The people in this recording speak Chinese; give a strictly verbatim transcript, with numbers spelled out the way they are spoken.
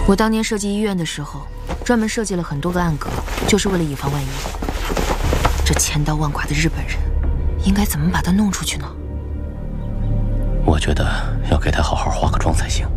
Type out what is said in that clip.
我当年设计医院的时候，专门设计了很多个暗格，就是为了以防万一。这千刀万剐的日本人，应该怎么把他弄出去呢？ 我觉得要给他好好化个妆才行。